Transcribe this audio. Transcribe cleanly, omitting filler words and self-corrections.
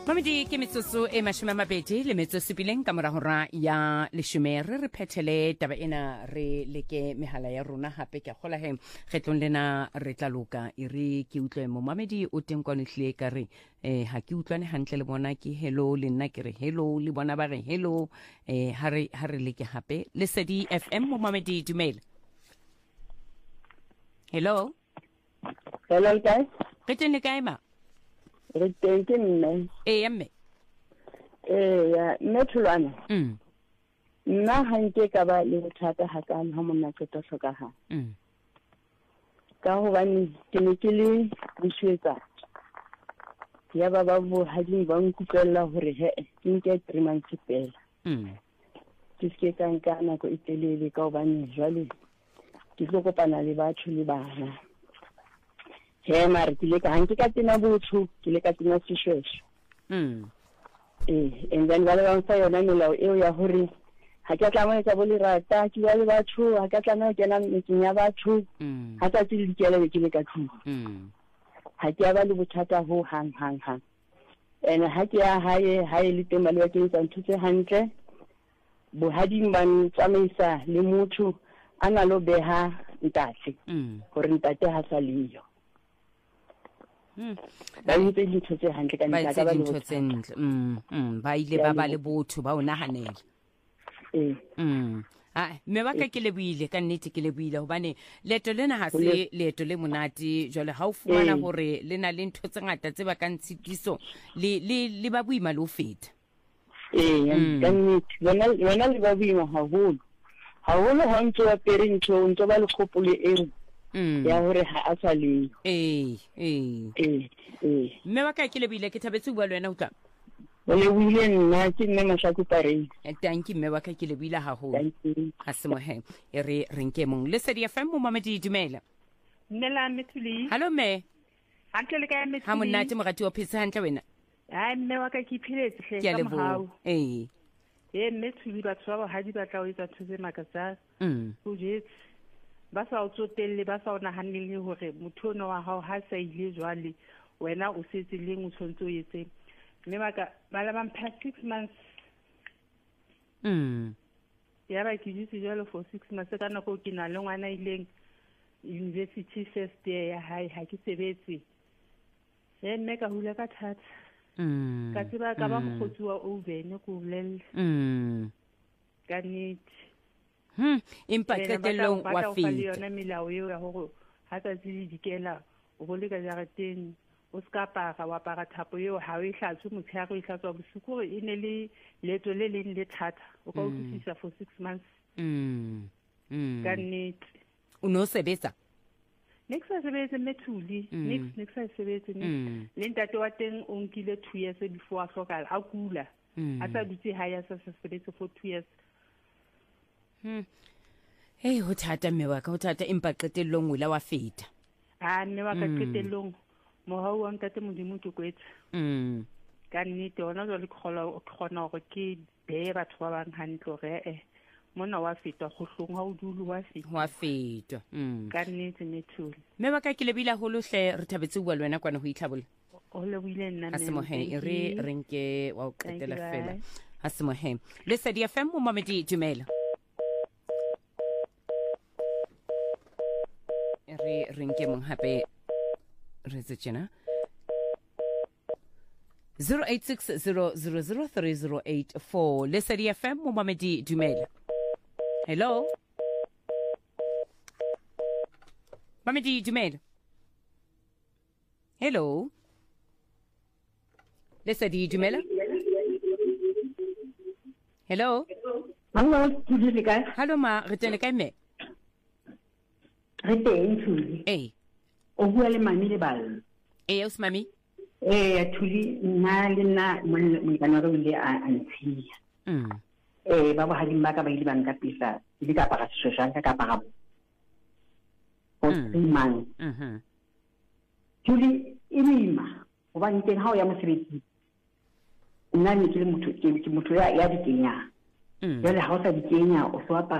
Mamedi ke metsotso e mashome le metso sepileng ka mora hora ya leshome re phethele taba ena re leke mehala ya rona hape ke kgola he kgetlong lena re tla loka iri ke utlwe mo Mamedi o teng kwa nehlile ka re ha ke utlwane hantle le bona ke hello le nna ke re hello le bona ba re hello ha re leke hape Lesedi FM mo Mamedi dumela. Hello guys, re teng kae ma re teng ke nne mme ya Metulwana nna ha nke ka ba le bothata hakana ha monna qeta hlokahala ka hobane ke ne ke le bushwetsa ya ba hading ba nkutlella hore he ke nke 3 months pela ke se ka nka nako e telele ka hobane jwale ke tlo kopana le batho le bana he mara ke le ka hanke ka tena botho ke le ka tena seshweshwe and then ba le ba mfa yona melao eo ya hore ha ke tla mo etsa bo le rata ke ba le batho ha ke tla mo kena metseng ya batho ha tsa tse dikela ke le ka tlung ha ke ba le bothata ho hang and ha ke ya hae le teng ba le ba ke etsa ntho tse hantle bohading ba tsamaisa le motho ana lo beha ntate hore ntate ha sa leyo ba itse dintho tse hantle ka nna ka ba le botho ba ile ba ba le botho ba o nahanela me ba ka ke le buile ka nnete ke le buile hobane leeto lena ha se leeto le monate jwale ha o fumana hore le na le ntho tse ngata tse ba ka ntshitiso le ba buima le ho feta ka nnete wena le ba buima haholo ha ntse wa pere ntho ntse ba le kgopolo eo ya hore ha a sa leyo mme wa ka ke le buile ke thabetse bua le wena o tla le buile nna ke nne Mashaku Pareng thank you mme wa ka ke le buile haholo ha se mo he re renke mong Lesedi FM mo Mamedi dumela Nela Methuli hallo me hantle le ka Methuli ha monate morati wa phetse hantle wena mme wa ka ke philetse hle ka mohau Methuli batho ba hadi ba tla o etsa thuze makatsa o jetse ba sa o tsotelle ba sa ona hanile hore motho ono wa hao ha sa ile jwale wena o setse leng o tshwantse o etse mme ba la ba mpha 6 months ya ba ke ditse jwale for 6 months ka nako ke na le ngwana ileng university first year ya hae ha ke sebetse mme ka hula ka thatha ka tseba ka ba mokgotsi wa ovene ko bolelle ka nnete empa qetellong wa feta yona melao eo ya hore ha tsa tse dikela o bo le ka jarateng o ska para wa para thapo eo ha o ihlatswe motshego o ihlatswa bosiku gore e ne le leto le leng le thata o ka utlwisisa for 6 months ka nnete o no sebetsa next sa sebetse Methuli next sa sebetse le ntate wa teng o nkile 2 years before a hlokala a kula a sa dutse ha ya sa sebetse for 2 years ho thata mme wa ka ho thata empa qetellong wela wa feta mme wa ka qetellong mohau wa ntate modimo ke kwetsa ka nnete ona jwale ke kgona hore ke be batho ba bang hantle hore mona wa feta kgohlong ha o dulu wa feta ka nnete Methuli mme wa ka ke lebile holo hle re thabetse bua le wena kwana ho itlhabolla o le buile nna ha se mo he re renke wa o qetela fela ha se mo he Lesedi FM mo Mamedi dumela re renke mong hape re tsena 0860003084 Lesedi FM mo Mamedi dumela hello Mamedi dumela hello Lesedi dumela hello hallo ma re tene kae me re teng Thuli o bua le mami le balo o se mami Thuli nna le nna molekane wa ile a ntshia ba ba hading ba ka ba ile ba nka pisa ile ka para seshweshwe ka para o man Thuli imima o ba nteng ha o ya mosebetsi nna ne ke le motho ya di kenya jwale ha o sa di kenya o so